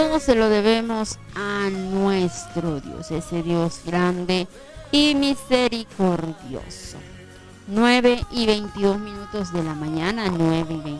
Todo se lo debemos a nuestro Dios, ese Dios grande y misericordioso. 9:22 de la mañana, 9:22.